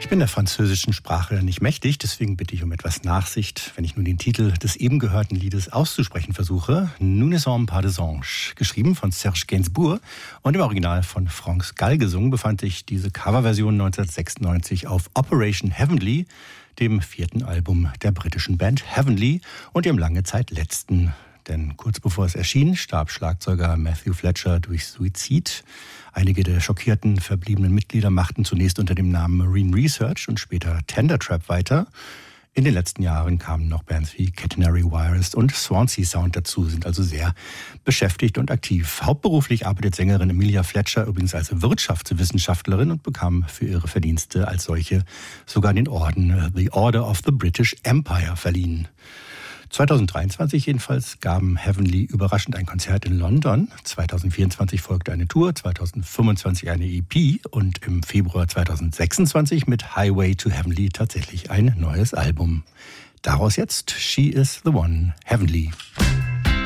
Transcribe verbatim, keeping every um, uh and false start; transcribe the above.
Ich bin der französischen Sprache nicht mächtig, deswegen bitte ich um etwas Nachsicht, wenn ich nun den Titel des eben gehörten Liedes auszusprechen versuche. Nous ne sommes pas des anges. Geschrieben von Serge Gainsbourg und im Original von Franz Gall gesungen, befand sich diese Coverversion neunzehnhundertsechsundneunzig auf Operation Heavenly, dem vierten Album der britischen Band Heavenly und ihrem lange Zeit letzten. Denn kurz bevor es erschien, starb Schlagzeuger Matthew Fletcher durch Suizid. Einige der schockierten verbliebenen Mitglieder machten zunächst unter dem Namen Marine Research und später Tender Trap weiter. In den letzten Jahren kamen noch Bands wie Catenary Wireless und Swansea Sound dazu, sind also sehr beschäftigt und aktiv. Hauptberuflich arbeitet Sängerin Emilia Fletcher übrigens als Wirtschaftswissenschaftlerin und bekam für ihre Verdienste als solche sogar den Orden The Order of the British Empire verliehen. zweitausenddreiundzwanzig jedenfalls gaben Heavenly überraschend ein Konzert in London. zweitausendvierundzwanzig folgte eine Tour, zweitausendfünfundzwanzig eine E P und im Februar zweitausendsechsundzwanzig mit Highway to Heavenly tatsächlich ein neues Album. Daraus jetzt She is the One, Heavenly.